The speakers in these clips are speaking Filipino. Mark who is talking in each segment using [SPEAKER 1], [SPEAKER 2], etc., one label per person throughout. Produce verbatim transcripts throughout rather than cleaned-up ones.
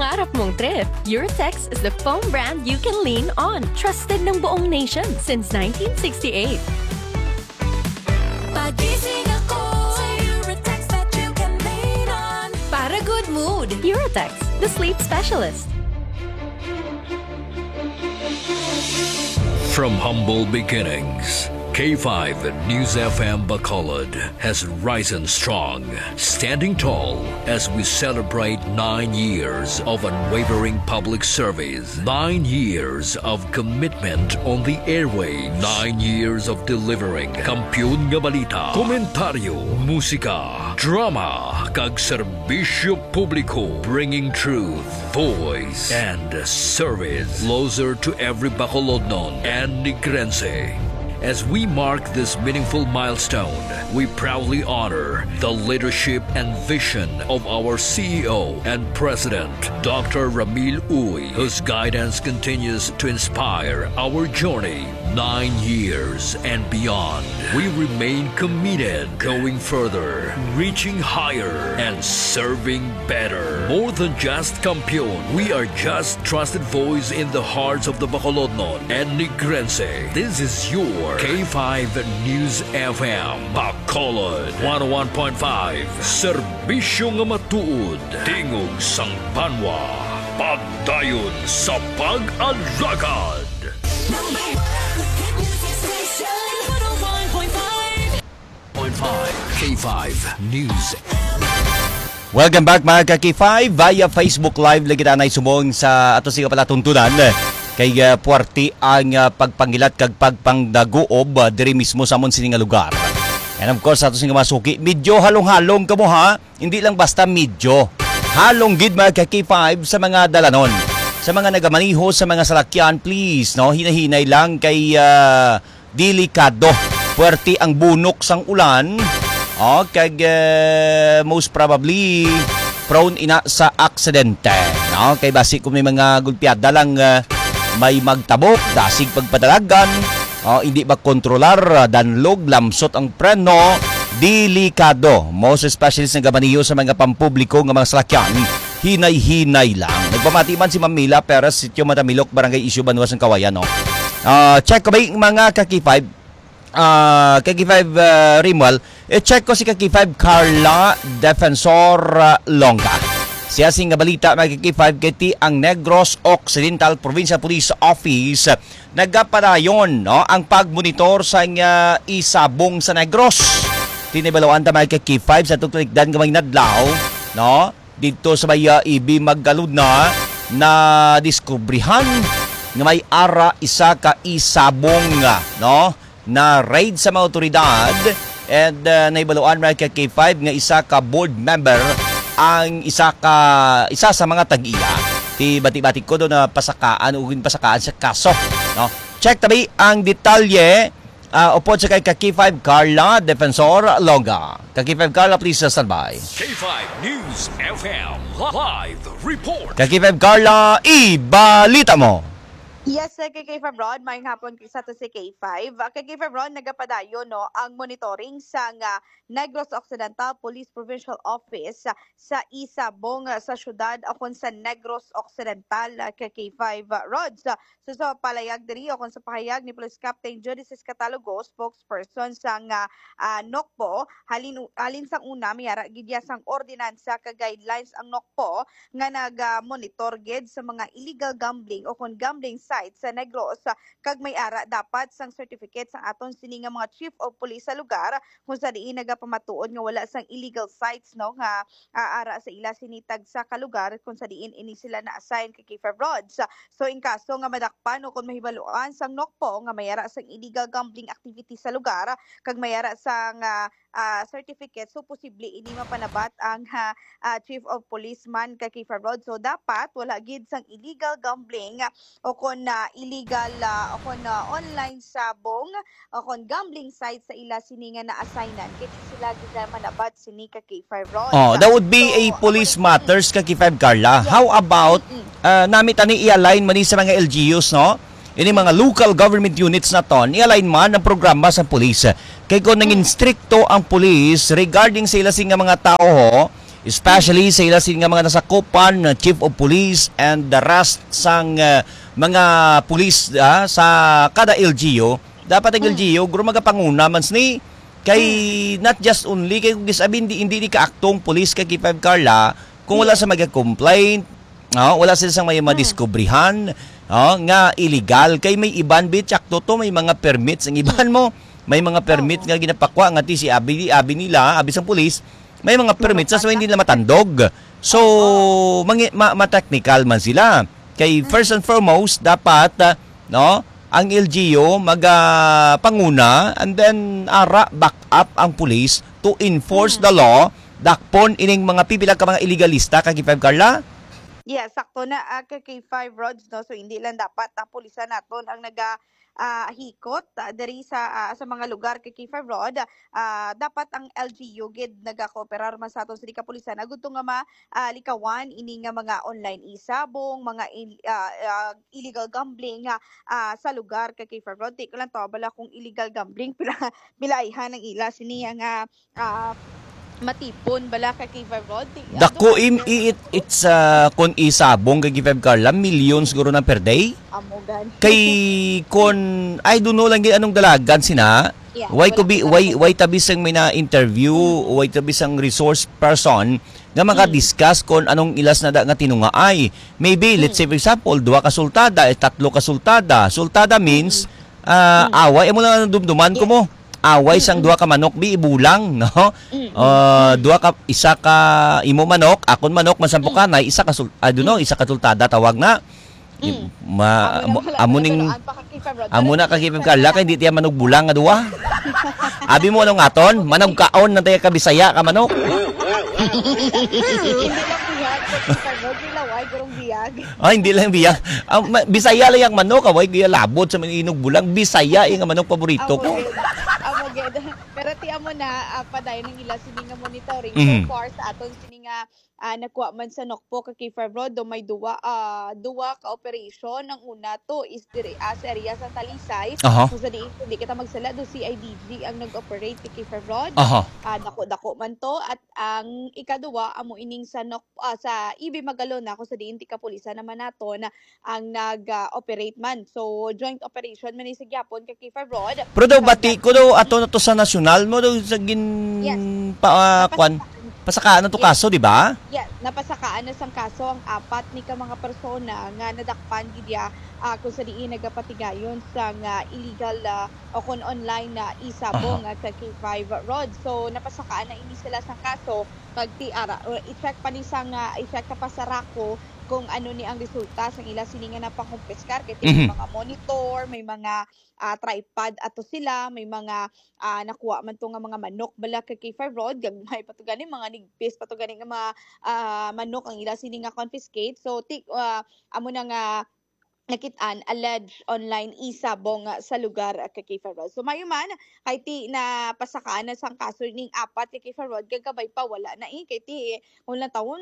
[SPEAKER 1] pangarap mong trip, Eurotex is the foam brand you can lean on. Trusted ng buong nation since nineteen sixty-eight.
[SPEAKER 2] Pagising ako sa Eurotex that you can lean on.
[SPEAKER 1] Para good mood, Eurotex, the sleep specialist.
[SPEAKER 3] From humble beginnings, K five News F M Bacolod has risen strong, standing tall as we celebrate nine years of unwavering public service, nine years of commitment on the airwaves, nine years of delivering kampiyon nga balita, komentaryo, musika, drama, kag serbisyo publiko, bringing truth, voice, and service closer to every Bacolodnon and Negrense. As we mark this meaningful milestone, we proudly honor the leadership and vision of our C E O and President, Doctor Ramil Uy, whose guidance continues to inspire our journey nine years and beyond. We remain committed, going further, reaching higher, and serving better. More than just kampiyon, we are just trusted voice in the hearts of the Bacolodnon and Negrense. This is your K five News F M Bacolod one oh one point five. Serbisyo nga matuod, tingog sang banwa, pagdayon sa pag-alagad.
[SPEAKER 2] Number one, hit music station, one oh one point five.
[SPEAKER 3] K five News.
[SPEAKER 4] Welcome back mga ka-K five via Facebook Live. Lagi na sumong sa ato siya pala tuntunan kay uh, puwarti ang uh, pagpangilat kag pagpangdaguob uh, diri mismo sa amon sini nga lugar. And of course ato siya masuki, medyo halong-halong kamo ha, hindi lang basta medyo. Halong gid mga ka-K five sa mga dalanon. Sa mga nagamaniho sa mga salakyan, please no, hinahinay lang kay uh, delikado. Puwerti ang bunok sang ulan. Oh, kag uh, most probably prone ina sa aksidente. No, kay basi kung may mga gulpiada lang uh, may magtabok, dasig pagpadalagan, oh, hindi ba kontrolar, danlog, lamsot ang preno, delikado. Most especially sa gamaniyo sa mga pampubliko ng mga salakyan, hinay-hinay lang. Nagpamati man si Mamila Perez, Sitio Matamilok, Barangay Isyu, Banuas ng Kawayan. No? Uh, check ko ba yung mga ka-K five? Uh, K five uh, Rimuel, i-check ko si K five Carla Defensor uh, Longa. Siya sing nga balita mga K five kiti ang Negros Occidental Provincial Police Office nagapadayon no ang pagmonitor sa uh, isabong sa Negros. Tinibaluan ta mga K five sa tutulikdan gamay nadlaw no dito sa may uh, ibi maggalud na na diskubrihan nga may ara isa ka isabong no na raid sa mga otoridad and uh, naibaluan mga K five nga isa ka board member ang isa ka isa sa mga tag-iya. Ti bati-bati ko do na pasakaan ugin pasakaan sa kaso, no. Check tabi ang detalye uh, upod sa kay K five Carla Defensor Longa. K five Carla, please stand by.
[SPEAKER 3] K five News F M live report.
[SPEAKER 4] K five Carla, ibalita mo.
[SPEAKER 5] Yes, K five Ron, may hapon sa to si K five. K five Ron, nagapadayo no ang monitoring sa nga Negros Occidental Police Provincial Office sa, sa isabong sa syudad akon sa Negros Occidental K five Rods. So sa palayag diri akon sa pahayag ni Police Captain Judices Catalogo, spokesperson sa nga uh, Nokpo, halin halin sang una miyara gidya sang ordinansa ka guidelines ang Nokpo nga nag-monitor gid sa mga illegal gambling o kon gambling sites sa Negros kag may ara dapat sang certificate sang aton sini nga mga chief of police sa lugar kung sa diin nagapamatuod nga wala sang illegal sites no nga uh, ara sa ila sinitag sa kalugar kung sa diin ini sila na-assign kay K five Rods. So in kaso nga madakpan o kung mahibaluan sang Nokpo nga mayara sang illegal gambling activity sa lugar kag mayara sang uh, uh, certificate, so posible ini mapanabat ang uh, uh, chief of policeman kay K five Rods. So dapat wala gid sang illegal gambling o kon na uh, illegal uh, o kon uh, online sabong o kon gambling site sa ila sini nga na-assignan kay sila gid manabat sini kay K five Rods.
[SPEAKER 4] Oh, that would be so, a police matters kay K five Carla. Yes. How about uh, nami tani i-align man sa mga L G Us no? Ini mga local government units na ton, i-align man ang programa sa police. Kay kung nangin stricto ang police regarding sa ila sing mga tao ho, Especially sa ila sin nga mga nasakupan na Chief of Police and the rest sang uh, mga pulis uh, sa kada L G U. Dapat ang L G U guro magapanguna man ni kay not just only kay kung gisabi hindi hindi ni kaaktong pulis kay K five Carla kung wala sa mag-complaint, no, wala sila sang may madiskubrihan, no, nga illegal kay may iban bit sakto to may mga permits ang iban mo may mga permit nga ginapakwa nga ti si abi abi nila abi sang pulis may mga permits sa so hindi nila matandog. So mangi, ma, ma-technical man sila. Kay first and foremost dapat uh, no ang L G U magpanguna uh, and then ara back up ang police to enforce the law dakpon ining mga pipila ka mga illegalista kay K five Carla.
[SPEAKER 5] Yeah, sakto na uh, kay K five Rods, no? So hindi lang dapat ang pulisan naton ang naga uh, hikot uh, diri sa uh, sa mga lugar kay K five Rod. Uh, dapat ang L G U gid nagakooperar man sa aton sa kapulisan agud to nga ma uh, likawan ini nga mga online isabong, mga il- uh, uh, illegal gambling uh, uh, sa lugar kay K five Rod. Di ko lang to bala kung illegal gambling pila pilaihan ang ila siniya nga uh, matipon bala kay K five Rod.
[SPEAKER 4] Dako im it it's uh, kon isabong kay K five Carla millions siguro na per day.
[SPEAKER 5] Amogan.
[SPEAKER 4] Kay kon I don't know lang gid anong dalagan sina.
[SPEAKER 5] Yeah,
[SPEAKER 4] why
[SPEAKER 5] wala
[SPEAKER 4] ko be
[SPEAKER 5] ko
[SPEAKER 4] why
[SPEAKER 5] sa-
[SPEAKER 4] why tabisang may na interview, why tabisang resource person nga maka-discuss kon anong ilas na da nga tinungaay. Maybe let's say for example, duha ka sultada, eh, tatlo ka sultada. Sultada means uh, away amo lang dumduman ko mo. Away sang duha ka manok bi ibulang, no? Uh, duha ka isa ka imo manok, akon manok masampo kanay, isa ka sul, I don't know, isa ka sultada tawag na. I- Ma, amo, amo ning amo na ka K five Carla kay di tiya manok bulang nga duha. Abi mo anong aton, manok kaon na tayo ka Bisaya ka manok.
[SPEAKER 5] Hindi lang biyag kay K five Rod, bilaway gurong biyag.
[SPEAKER 4] Ah, hindi lang biyang. Ah, ma- Bisaya lang yung manok, away kaya labot sa inog bulang. Bisaya yung manok paborito ko.
[SPEAKER 5] Amo gid. Pero ti amo na uh, paday ng ila sini nga monitoring
[SPEAKER 4] Mhm.
[SPEAKER 5] so far sa aton sini nga uh, nakuha man sa Nokpo kay K five Rod do may duwa uh, duwa ka operation. Ang una to is diri uh, sa area sa Talisay.
[SPEAKER 4] Aha.
[SPEAKER 5] So sa di hindi kita magsala do C I D G ang nag-operate kay K five Rod.
[SPEAKER 4] Aha.
[SPEAKER 5] Ah, dako-dako man to at ang ikaduwa amo ining sa Nok ah, sa I B Magalon na ako sa diin ti kapulisan naman nato na ang nag-operate man. So joint operation man ni sa gyapon kay K five Rod.
[SPEAKER 4] Pero daw bati ko daw ato na to sa nasyonal mo daw sa gin
[SPEAKER 5] Yes.
[SPEAKER 4] pa uh, kwan pasakaan na to
[SPEAKER 5] Yes.
[SPEAKER 4] kaso di ba?
[SPEAKER 5] Yeah, napasakaan na sang kaso ang apat ni ka mga persona nga nadakpan gidya ah, kung sa diin nagapatigayon sa nga illegal ah, o kon online na isabong at sa K five Rod. So napasakaan na ini sila sang kaso pag ti ara or i-check pa ni sang uh, i-check ka pa sa Rako kung ano ni ang resulta sa ila sini nga napakumpiskar kay
[SPEAKER 4] Mhm.
[SPEAKER 5] may mga monitor, may mga ah, tripod ato sila, may mga ah, nakuha man to nga mga manok bala kay K five Rod, gagmay pa to gani mga nigpis pa to gani nga mga ah, manok ang ila sini nga confiscate. So ti ah, amo na nga nakitaan alleged online isabong nga sa lugar ah, kay K five Rod. So mayuman kay ti na pasakaan na sang kaso ning apat kay K five Rod gagabay pa wala na eh kay ti kung lang taon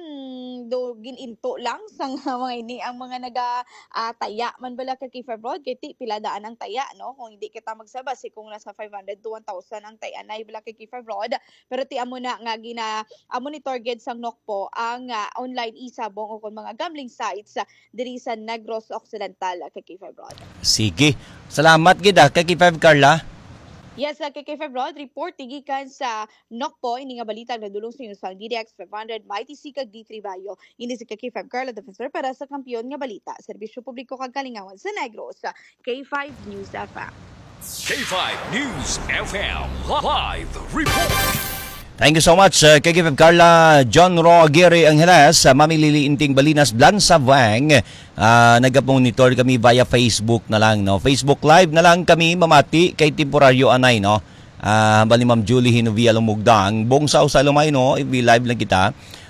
[SPEAKER 5] do gininto lang sang mga ini ang mga naga ah, taya man bala kay K five Rod kay ti piladaan ang taya no kung hindi kita magsabas eh, kung nasa five hundred to one thousand ang taya na bala kay K five Rod pero ti amo na nga gina amo ni target sang Nokpo ang ah, online isabong o kung mga gambling sites ah, diri sa Negros Occidental kay K five Rod.
[SPEAKER 4] Sige. Salamat gid ah, kay K five Carla.
[SPEAKER 5] Yes, sa K five Rod, report tigikan sa Nokpo, ini nga balita nga dulong sa News D D X five hundred, Mighty C kag D three Bayo. Ini si K five Carla Defensor para sa kampiyon nga balita. Serbisyo publiko kag kalingawan sa Negros sa K five News F M.
[SPEAKER 3] K five News F M Live Report.
[SPEAKER 4] Thank you so much uh, kay K five Carla. John Rogeri Angeles, uh, Mami Lili Inting Balinas, Blansa Wang. Uh, nagaponitor kami via Facebook na lang, no? Facebook Live na lang kami mamati kay temporaryo anay, no? Uh, bali Ma'am Julie Hinovia Lumugdang, Bongsaw sa Lumay, no? I-live lang kita.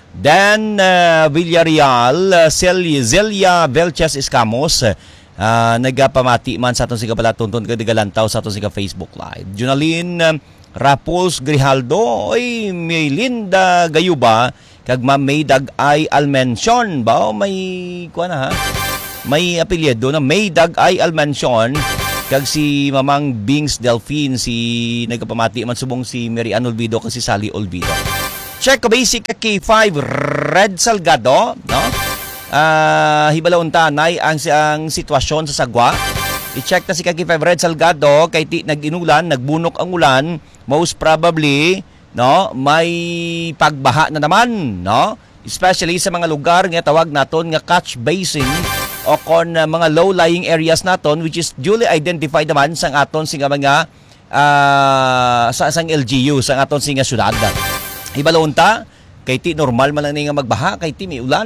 [SPEAKER 4] Dan uh, Villarreal, uh, Celia, Zelia Velches Escamos, uh, nagapamati man sa atong siga pala tuntun kay Galantaw sa atong siga Facebook Live. Junaline uh, Rapuls Grijaldo, oy may Linda Gayuba, kag Ma'am Maydag ay Almension ba? O may kuha na ha? May apelyido na Maydag ay Almension, kag si Mamang Bings Delphine, si nagkapamati man subong si Mary Ann Olvido kasi Sally Olvido. I-check ko basic K five Red Salgado, no? Ah, hibalawon tanay ang ang sitwasyon sa Sagwa. I-check na si K five Red Salgado kay ti nag-inulan, nagbunok ang ulan, most probably, no, may pagbaha na naman, no? Especially sa mga lugar nga tawag naton nga catch basin o kon uh, mga low-lying areas naton which is duly identified naman sa aton singa mga uh, sa sang L G U sa aton singa syudad. Ibalon ta kay ti normal man lang nga magbaha kay ti may ulan.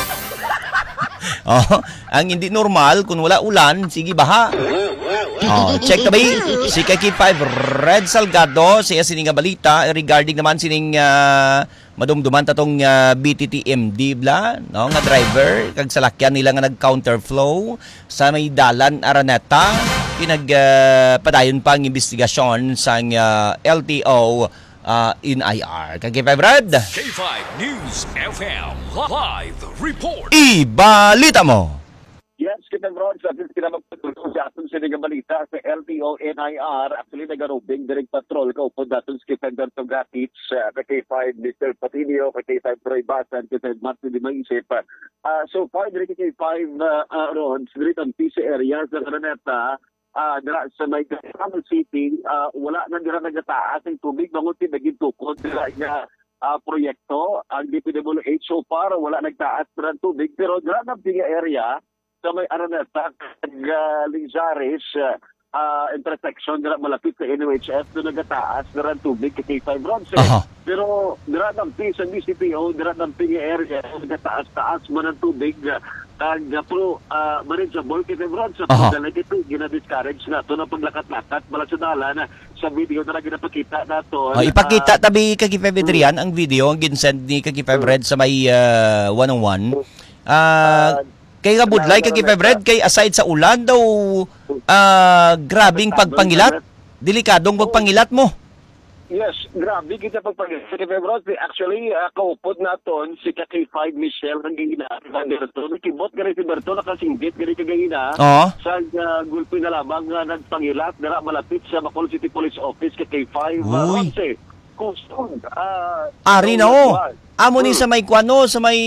[SPEAKER 4] Oh, ang hindi normal kung wala ulan, sige baha. Oh, check tabi si K five Red Salgado siya sining nga balita regarding naman sining uh, madumduman tatong uh, B T T M D bla, no, nga driver kag salakyan nila nga nag-counterflow sa may dalan Araneta. Pinag uh, padayon pang investigasyon sa uh, L T O uh, in I R. Kag K five Red
[SPEAKER 3] K five News F M Live Report.
[SPEAKER 4] Ibalita mo.
[SPEAKER 6] Yes, kita bro, sa atin sila magpatulong sa atin sa mga balita sa L T O N I R. Actually, nag-arubing direct patrol ka upod natin sa Defender Togatich, uh, K five Mister Patilio, K five Troy Basan, K five Martin Di Maisip. Uh, so far, direct K five uh, uh, roads, direct ang P C area sa Araneta, uh, dira sa may Capital City, uh, wala na dira nagataas ang tubig, bangutin naging tukod, dira nga uh, proyekto. Ang D P W H so far, wala nagtaas ng tubig, pero dira na P C area, sa may Araneta, uh, Lizares, uh, uh, intersection, dira malapit sa N H F, doon nagataas, dira tubig, K five roads. Eh.
[SPEAKER 4] Uh-huh.
[SPEAKER 6] Pero dira ng P sa B C P O, dira ng P area, nagataas-taas mo ng tubig, kag uh, pro uh, manageable K five roads. Sa
[SPEAKER 4] uh-huh.
[SPEAKER 6] pagdalag ito, gina-discourage na ito na paglakat-lakat, bala sa dalan, sa video na ginapakita na ito.
[SPEAKER 4] Oh, ipakita uh, tabi kay K five Adrian ang video ang ginsend ni K five Red sa may uh, one oh one. Ah, uh, kay nga budlay kay K five Red kay aside sa ulan daw uh, grabing pagpangilat, delikadong pagpangilat mo.
[SPEAKER 6] Yes, grabe kita pagpangilat. K five Red actually uh, kaupod naton si K five Michelle ang gina Berto. Nakibot gani si Berto nakasinggit gani kagina
[SPEAKER 4] oh.
[SPEAKER 6] sa uh, gulpi na lamang uh, nagpangilat dira malapit sa Bacolod City Police Office kay K five uh, Ronce. Kusog. Uh,
[SPEAKER 4] Ari na o. Amo ni sa may kwano sa may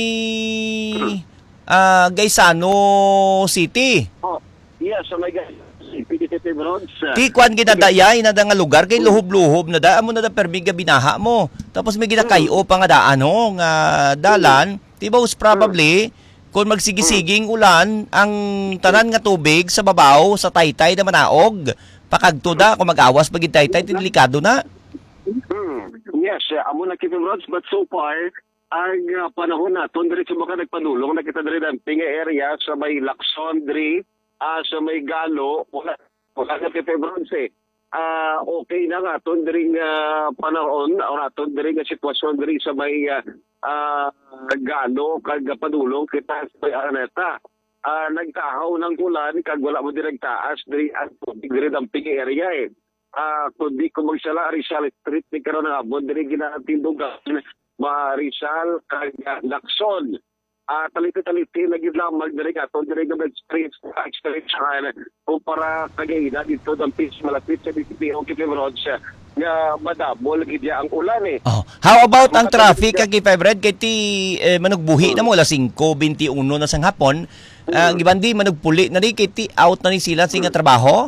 [SPEAKER 4] Uh, Gaisano City.
[SPEAKER 6] Oh, yes, so may P D T roads.
[SPEAKER 4] Ti kwan ginadayay na da nga lugar kay luhob-luhob na da amo na da permiga binaha mo. Tapos may ginakayo pa nga daan no nga dalan. Ti most probably kung magsigisiging ulan ang tanan nga tubig sa babaw sa taytay na manaog. Pakagto da kung mag-awas pag taytay ti delikado na.
[SPEAKER 6] Hmm. Yes, uh, amo na K five roads but so far ang uh, panahon naton diretso maka nagpadulong nakita diri ang pinga area sa may Lacson diri uh, sa may Galo wala wala na K five roads eh. Uh, okay na nga aton diri uh, panahon o aton diri nga sitwasyon diri sa may uh, uh, Galo kag padulong kita sa may Araneta. Uh, nagtahaw ng ulan kag wala mo direk taas diri at diri ang pinga area eh. Ah, uh, kundi kumagsala Rizal Street ni karon nga abot diri ginatindugan ma Rizal kag Lacson. Ah, uh, taliti-taliti lagi lang magdiri ka to diri nga street street sana para kagayna dito ang pitch malapit sa B C P O K five roads nga madabol gid ang ulan eh.
[SPEAKER 4] Oh. How about ang traffic kag K five Red kay ti eh, manugbuhi na mo alas singko twenty-one na sang hapon. Ang uh, ibandi manugpuli na di kay ti out na ni sila sa nga trabaho.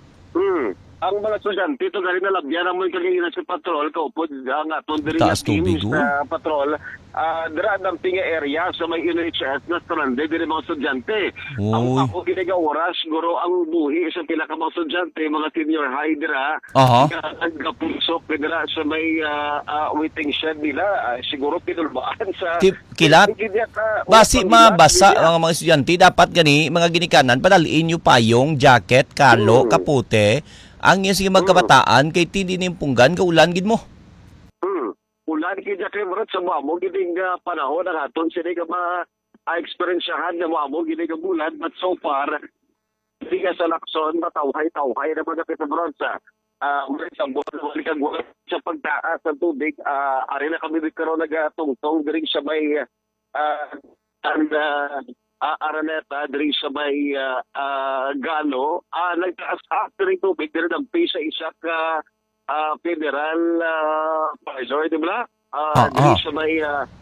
[SPEAKER 6] Hmm. Ang mga estudyante, ito galing na labyan ang mga kagigina sa patrol, kaupod ang aton diri nga
[SPEAKER 4] Taas
[SPEAKER 6] team
[SPEAKER 4] tubig,
[SPEAKER 6] sa patrol, uh, dira ang pinga area sa may N H S na stranded diri mga estudyante. Ang ako giniga oras, guro ang buhi sa pila ka mga estudyante, mga senior high dira,
[SPEAKER 4] uh-huh.
[SPEAKER 6] nagkapusok dira sa may uh, uh, waiting shed nila, uh, siguro pinulbaan sa...
[SPEAKER 4] Tip, kilat? Basi mabasa ang mga estudyante, dapat gani, mga ginikanan, padaliin nyo payong, jacket, kalo, hmm. kapute, ang yung sige magkabataan kay tindi ning punggan ka ulan gid mo.
[SPEAKER 6] Hmm. Ulan gid kay marat sa mo gid nga panahon nga aton sini ka ma experiencehan na mo gid nga bulan but so far siga sa Lacson matawhay-tawhay na mga Petrobronsa. Ah, uh, sa buwan kag sa pagtaas sa tubig, ah uh, ari na kami karon nagatungtong diri sa may ah uh, and uh, Uh, Araneta, diri sa may uh, uh, Galo, uh, nagtaas after ito, big din ang pisa isa ka uh, federal uh, advisor, di ba? ah
[SPEAKER 4] Ah,
[SPEAKER 6] diri
[SPEAKER 4] ah.
[SPEAKER 6] sa may ah,